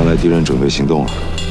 来敌人准备行动了。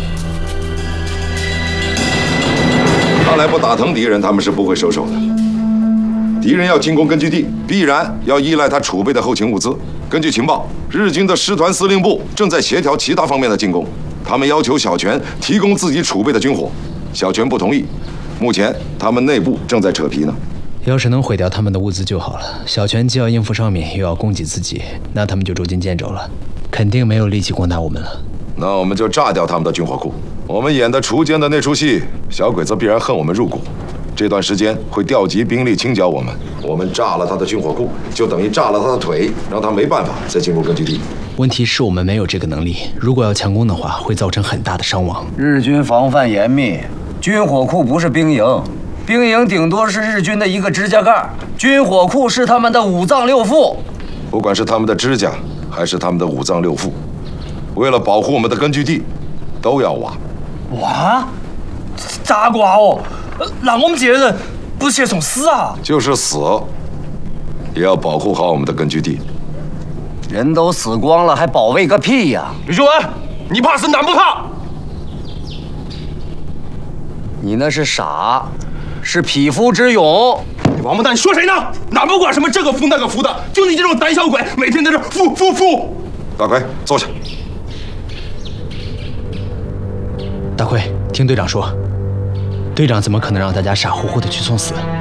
看来不打疼敌人，他们是不会收手的。敌人要进攻根据地，必然要依赖他储备的后勤物资。根据情报，日军的师团司令部正在协调其他方面的进攻。他们要求小泉提供自己储备的军火，小泉不同意。目前他们内部正在扯皮呢。 要是能毁掉他们的物资就好了。小泉既要应付上面，又要供给自己，那他们就捉襟见肘了，肯定没有力气攻打我们了。 那我们就炸掉他们的军火库。我们演的锄奸的那出戏，小鬼子必然恨我们入骨。这段时间会调集兵力清剿我们。我们炸了他的军火库，就等于炸了他的腿，让他没办法再进入根据地。 问题是我们没有这个能力，如果要强攻的话，会造成很大的伤亡。 日军防范严密，军火库不是兵营，兵营顶多是日军的一个指甲盖，军火库是他们的五脏六腑。 不管是他们的指甲，还是他们的五脏六腑，为了保护我们的根据地，都要挖。 挖？咋挖哦？让我们这些人不是送死啊？ 就是死，也要保护好我们的根据地。 人都死光了，还保卫个屁呀！ 吕秀文，你怕是难不怕？ 你那是傻，是匹夫之勇。 你王八蛋，你说谁呢？哪不管什么这个夫那个夫的，就你这种胆小鬼，每天在这夫。 大奎，坐下。 大奎，听队长说，队长怎么可能让大家傻乎乎的去送死？